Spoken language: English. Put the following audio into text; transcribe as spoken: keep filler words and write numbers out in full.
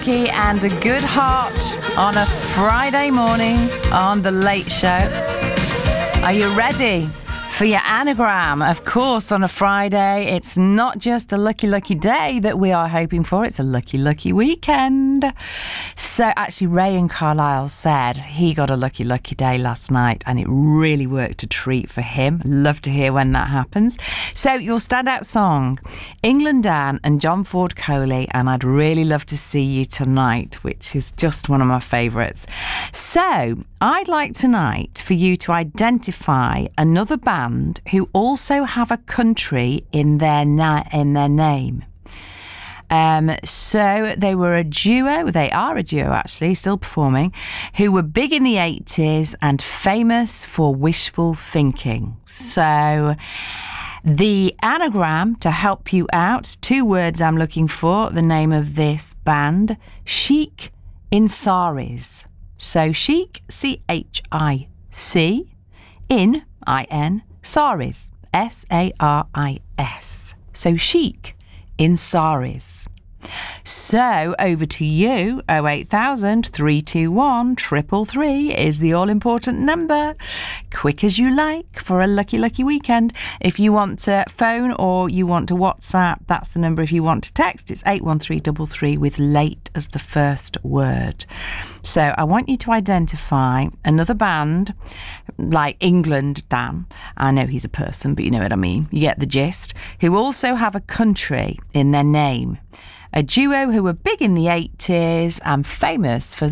And a good heart on a Friday morning on The Late Show. Are you ready for your anagram? Of course, on a Friday, it's not just a lucky, lucky day that we are hoping for. It's a lucky, lucky weekend. So actually, Ray in Carlisle said he got a lucky, lucky day last night and it really worked a treat for him. Love to hear when that happens. So your standout song, England Dan and John Ford Coley, and I'd really love to see you tonight, which is just one of my favourites. So I'd like tonight for you to identify another band who also have a country in their na- in their name. Um, so they were a duo, they are a duo actually, still performing, who were big in the eighties and famous for wishful thinking. So the anagram to help you out, two words I'm looking for, the name of this band, Chic in Saris. So Chic, C H I C, in, I N, Saris, S A R I S. So Chic in Saris. So over to you. Oh eight thousand, three two one, three three three is the all-important number. Quick as you like for a lucky, lucky weekend. If you want to phone or you want to WhatsApp, that's the number. If you want to text, it's eight one three three three with late as the first word. So I want you to identify another band like England Dan. I know he's a person, but you know what I mean. You get the gist. Who also have a country in their name. A duo who were big in the eighties and famous for